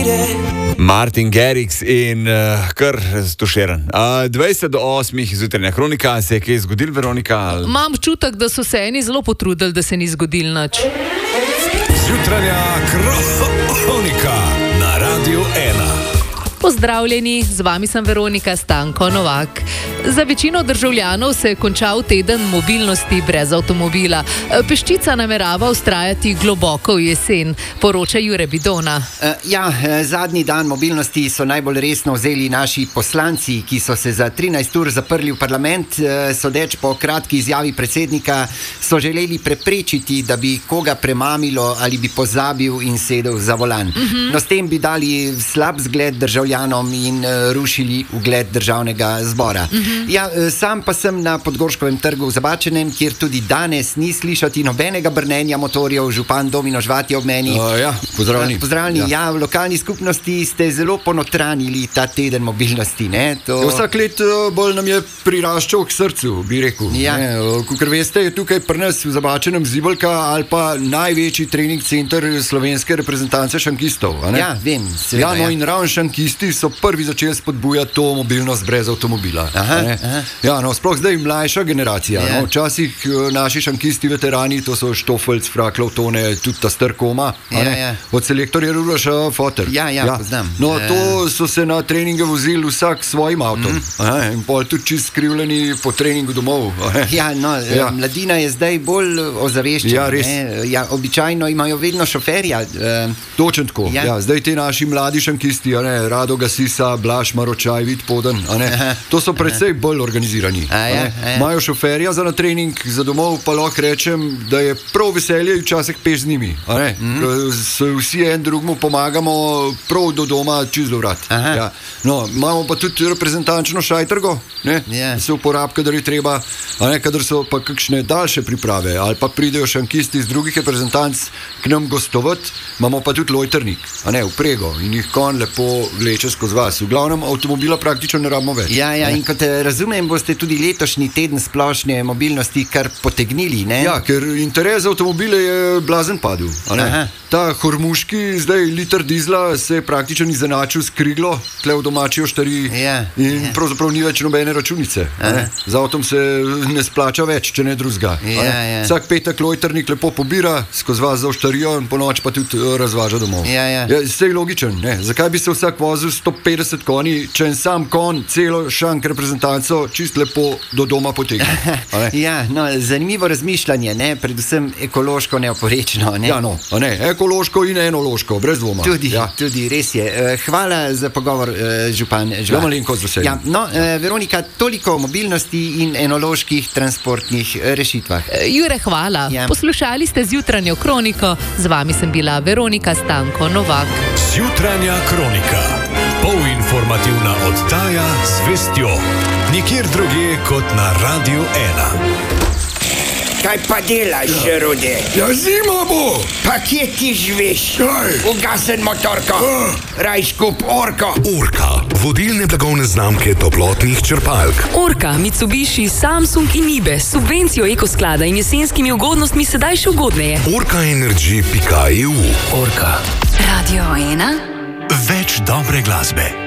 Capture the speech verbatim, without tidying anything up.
Martin Garrix in uh, kar stuširan. Uh, dvajset do osmih zjutrajna kronika, se je kaj zgodil, Veronika? Imam občutek, da so se eni zelo potrudili, da se ni zgodil nič. Zjutrajna kronika na Radiu ena. Pozdravljeni, z vami sem Veronika Stanko Novak. Za večino državljanov se je končal teden mobilnosti brez avtomobila. Peščica namerava vztrajati globoko v jesen, poroča Jure Bidona. Ja, zadnji dan mobilnosti so najbolj resno vzeli naši poslanci, ki so se za trinajst ur zaprli v parlament. Sodeč po kratki izjavi predsednika, so želeli preprečiti, da bi koga premamilo ali bi pozabil in sedel za volan. Uh-huh. No, s tem bi dali slab zgled državljanom in rušili ugled državnega zbora. Uh-huh. Ja, sam pa sem na Podgorškovem trgu v Zabačenem, kjer tudi danes ni slišati nobenega brnenja motorjev. Župan Domino Žvat je ob meni. Uh, ja, pozdravljeni. Pozdravljeni. Ja. Ja, v lokalni skupnosti ste zelo ponotranili ta teden mobilnosti. Ne? To... Ja, vsak let bolj nam je priraščal k srcu, bi rekel. Ja. Kakor veste, je tukaj pri nas v Zabačenem Zibalka ali pa največji trening center slovenske reprezentance šankistov. Ja, vem. Seveda, ja, no ja. in ravno šankisti so prvi začeli spodbujati to mobilnost brez avtomobila. Aha. Ja, no, sploh zdaj mlajša generacija. Yeah. No, včasih naši šankisti veterani, to so Štofelc, Fraklov, Tone, tudi ta Strkoma, yeah, yeah. od selektorja Ruroša Foter. Ja, ja, ja. Poznam. No, to so se na treninge vozili vsak s svojim avtom. Mm. Aha, in pol tudi čist skrivljeni po treningu domov. Ja, no, ja. Mladina je zdaj bolj ozaveščena. Ja, res. Ja, običajno imajo vedno šoferja. Točno tako. Ja. Ja, zdaj ti naši mladi šankisti, Rado Gasisa, Blaž Maročaj, Vid Poden, to so predvsej bolj organizirani. Imajo šoferja za na trening, za domov pa lahko rečem, da je prav veselje včasih peš z njimi. Mm-hmm. Se vsi en drugmu pomagamo prav do doma čez do vrat. Ja. No, imamo pa tudi reprezentančno šajtrgo, yeah. se uporab, kadar je treba, a ne, kadar so pa kakšne daljše priprave, ali pa pridejo šankisti iz drugih reprezentanc k nam gostovat, imamo pa tudi lojtrnik, a ne, vprego in jih kon lepo vleče skozi vas. V glavnem avtomobila praktično ne rabimo več. Ja, ja, in kot razumem, boste tudi letošnji teden splošne mobilnosti kar potegnili, ne? Ja, ker interes za avtomobile je blazen padel. Ta hormuški, zdaj liter dizla se je praktično izenačil s kriglo, tle v domači oštariji ja, in ja. pravzaprav ni več nobene računice. Za avtom se ne splača več, če ne drugega. Ja, ja. Vsak petek lojtrnik lepo pobira, skozi vas za oštarijo in po noč pa tudi razvaža domov. Ja, ja. Ja, sej logičen, ne? Zakaj bi se vsak vozil sto petdeset konji, če en sam kon celo šank reprezentanco čist lepo do doma potegne? Ja, no, zanimivo razmišljanje, ne? Predvsem ekološko neoporečno. Ne? Ja, no, a ne, ekološko in enološko, brez dvoma. Tudi, ja. tudi, res je. Hvala za pogovor, župan Žvat. Ja, malenko z veseljem. Ja, no, Veronika, toliko o mobilnosti in enoloških transportnih rešitvah. Jure, hvala. Ja. Poslušali ste Zjutranjo kroniko, z vami sem bila Veronika Stanko Novak. Zjutranja kronika. Polinformativna oddaja z vestjo. Nikjer drugje kot na Radiu ena. Kaj pa delaš, ja. Rude? Ja, zima bo! Pa kje ti živiš? Kaj? Ugasen motorko, uh. raj skup Orko. Orka, vodilne blagovne znamke toplotnih črpalk. Orka, Mitsubishi, Samsung in Nibe, subvencijo ekosklada in jesenskimi ugodnostmi sedaj še ugodneje. orka energy pika e u. Orka. Radio ena. Več dobre glasbe.